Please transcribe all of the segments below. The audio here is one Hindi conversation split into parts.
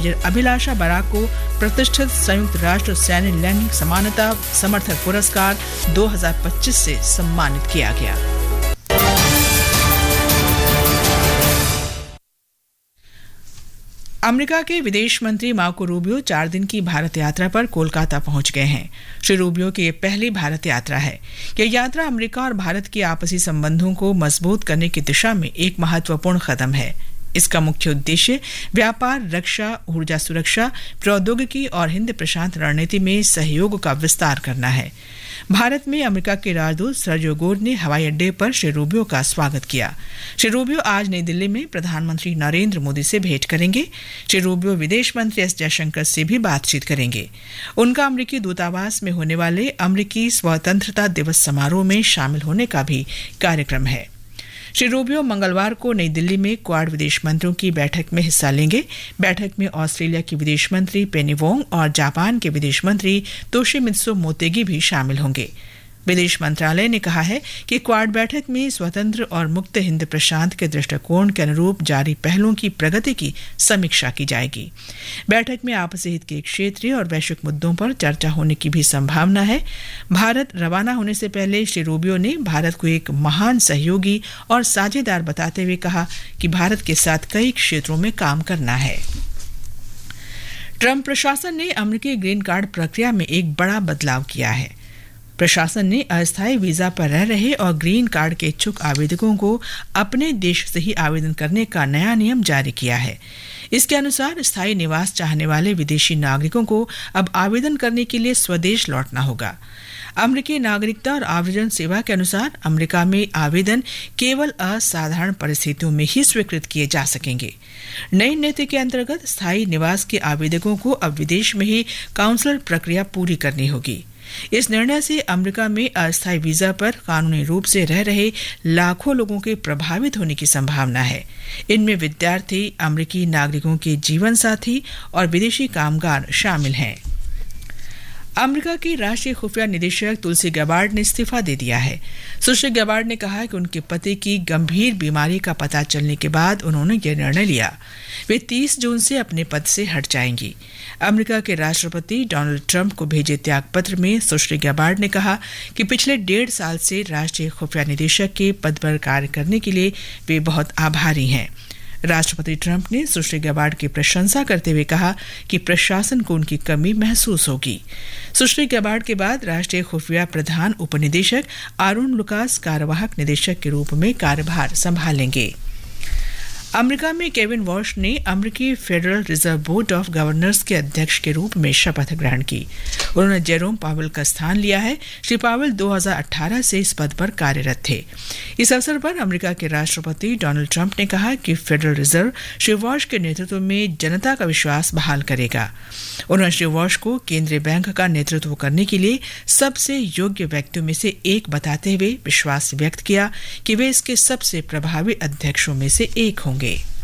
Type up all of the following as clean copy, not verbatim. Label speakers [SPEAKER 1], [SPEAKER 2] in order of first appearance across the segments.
[SPEAKER 1] मेजर अभिलाषा बराक को प्रतिष्ठित संयुक्त राष्ट्र सैन्य लैंगिक समानता समर्थक पुरस्कार 2025 से सम्मानित किया गया। अमेरिका के विदेश मंत्री मार्को रूबियो 4 दिन की भारत यात्रा पर कोलकाता पहुंच गए हैं। श्री रूबियो की ये पहली भारत यात्रा है। यह यात्रा अमेरिका और भारत के आपसी संबंधों को मजबूत करने की दिशा में एक महत्वपूर्ण कदम है। इसका मुख्य उद्देश्य व्यापार, रक्षा, ऊर्जा सुरक्षा, प्रौद्योगिकी और हिंद प्रशांत रणनीति में सहयोग का विस्तार करना है। भारत में अमेरिका के राजदूत सर्जियो गोर ने हवाई अड्डे पर श्री रूबियो का स्वागत किया। श्री रूबियो आज नई दिल्ली में प्रधानमंत्री नरेंद्र मोदी से भेंट करेंगे। श्री रूबियो विदेश मंत्री एस जयशंकर से भी बातचीत करेंगे। उनका अमेरिकी दूतावास में होने वाले अमेरिकी स्वतंत्रता दिवस समारोह में शामिल होने का भी कार्यक्रम है। श्री रूबियो मंगलवार को नई दिल्ली में क्वाड विदेश मंत्रियों की बैठक में हिस्सा लेंगे। बैठक में ऑस्ट्रेलिया की विदेश मंत्री पेनी वोंग और जापान के विदेश मंत्री तोशिमित्सु मोतेगी भी शामिल होंगे। विदेश मंत्रालय ने कहा है कि क्वाड बैठक में स्वतंत्र और मुक्त हिंद प्रशांत के दृष्टिकोण के अनुरूप जारी पहलों की प्रगति की समीक्षा की जाएगी। बैठक में आपसी हित के क्षेत्रीय और वैश्विक मुद्दों पर चर्चा होने की भी संभावना है। भारत रवाना होने से पहले श्री रूबियो ने भारत को एक महान सहयोगी और साझेदार बताते हुए कहा कि भारत के साथ कई क्षेत्रों में काम करना है। ट्रंप प्रशासन ने अमेरिकी ग्रीन कार्ड प्रक्रिया में एक बड़ा बदलाव किया है। प्रशासन ने अस्थायी वीजा पर रह रहे और ग्रीन कार्ड के इच्छुक आवेदकों को अपने देश से ही आवेदन करने का नया नियम जारी किया है। इसके अनुसार स्थायी निवास चाहने वाले विदेशी नागरिकों को अब आवेदन करने के लिए स्वदेश लौटना होगा। अमेरिकी नागरिकता और आव्रजन सेवा के अनुसार अमेरिका में आवेदन केवल असाधारण परिस्थितियों में ही स्वीकृत किए जा सकेंगे। नई नीति के अंतर्गत स्थायी निवास के आवेदकों को अब विदेश में ही काउंसलर प्रक्रिया पूरी करनी होगी। इस निर्णय से अमेरिका में अस्थायी वीजा पर कानूनी रूप से रह रहे लाखों लोगों के प्रभावित होने की संभावना है। इनमें विद्यार्थी, अमेरिकी नागरिकों के जीवन साथी और विदेशी कामगार शामिल हैं। अमेरिका की राष्ट्रीय खुफिया निदेशक तुलसी गैबार्ड ने इस्तीफा दे दिया है। सुश्री गैबार्ड ने कहा कि उनके पति की गंभीर बीमारी का पता चलने के बाद उन्होंने यह निर्णय लिया। वे 30 जून से अपने पद से हट जाएंगी। अमेरिका के राष्ट्रपति डोनाल्ड ट्रंप को भेजे त्याग पत्र में सुश्री गैबार्ड ने कहा कि पिछले 1.5 साल से राष्ट्रीय खुफिया निदेशक के पद पर कार्य करने के लिए वे बहुत आभारी हैं। राष्ट्रपति ट्रंप ने सुश्री गैबार्ड की प्रशंसा करते हुए कहा कि प्रशासन को उनकी कमी महसूस होगी। सुश्री गैबार्ड के बाद राष्ट्रीय खुफिया प्रधान उपनिदेशक आरुण लुकास कार्यवाहक निदेशक के रूप में कार्यभार संभालेंगे। अमेरिका में केविन वॉश ने अमेरिकी federal reserve board of governors के अध्यक्ष के रूप में शपथ ग्रहण की। उन्होंने जेरोम पावेल का स्थान लिया है। श्री पावेल 2018 से इस पद पर कार्यरत थे। इस अवसर पर अमेरिका के राष्ट्रपति डोनाल्ड ट्रंप ने कहा कि फेडरल रिजर्व श्री वॉश के नेतृत्व में जनता का विश्वास बहाल करेगा। उन्होंने श्री वॉश को केंद्रीय बैंक का नेतृत्व करने के लिए सबसे योग्य व्यक्तियों में से एक बताते हुए विश्वास व्यक्त किया कि वे इसके सबसे प्रभावी अध्यक्षों में से एक होंगे।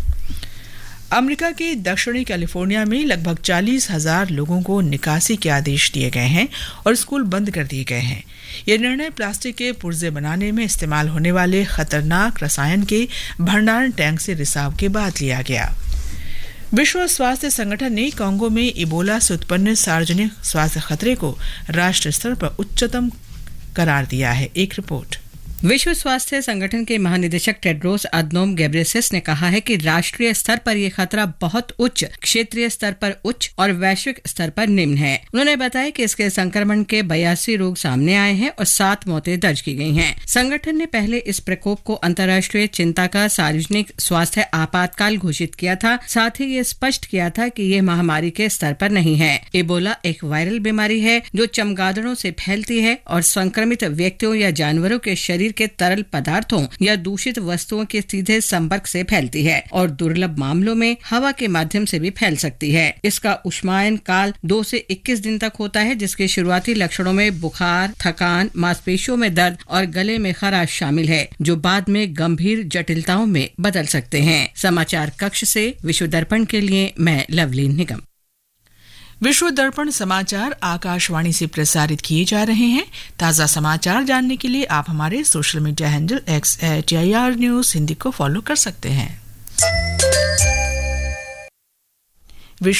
[SPEAKER 1] अमेरिका के दक्षिणी कैलिफोर्निया में लगभग 40,000 लोगों को निकासी के आदेश दिए गए हैं और स्कूल बंद कर दिए गए हैं। यह निर्णय प्लास्टिक के पुर्जे बनाने में इस्तेमाल होने वाले खतरनाक रसायन के भंडारण टैंक से रिसाव के बाद लिया गया। विश्व स्वास्थ्य संगठन ने कांगो में इबोला से उत्पन्न सार्वजनिक स्वास्थ्य खतरे को राष्ट्रीय स्तर पर उच्चतम करार दिया है। एक रिपोर्ट।
[SPEAKER 2] विश्व स्वास्थ्य संगठन के महानिदेशक टेड्रोस अदनोम गेब्रेयेसस ने कहा है कि राष्ट्रीय स्तर पर यह खतरा बहुत उच्च, क्षेत्रीय स्तर पर उच्च और वैश्विक स्तर पर निम्न है। उन्होंने बताया कि इसके संक्रमण के 82 रोग सामने आए हैं और 7 मौतें दर्ज की गई हैं। संगठन ने पहले इस प्रकोप को अंतर्राष्ट्रीय चिंता का सार्वजनिक स्वास्थ्य आपातकाल घोषित किया था। साथ ही ये स्पष्ट किया था कि यह महामारी के स्तर पर नहीं है। इबोला एक वायरल बीमारी है जो चमगादड़ों से फैलती है और संक्रमित व्यक्तियों या जानवरों के शरीर के तरल पदार्थों या दूषित वस्तुओं के सीधे संपर्क से फैलती है और दुर्लभ मामलों में हवा के माध्यम से भी फैल सकती है। इसका उष्मायन काल 2 से 21 दिन तक होता है, जिसके शुरुआती लक्षणों में बुखार, थकान, मांसपेशियों में दर्द और गले में खराश शामिल है, जो बाद में गंभीर जटिलताओं में बदल सकते हैं। समाचार कक्ष से विश्व दर्पण के लिए मैं लवलीन निगम।
[SPEAKER 1] विश्व दर्पण समाचार आकाशवाणी से प्रसारित किए जा रहे हैं। ताज़ा समाचार जानने के लिए आप हमारे social media handle @AIR News Hindi को फॉलो कर सकते हैं।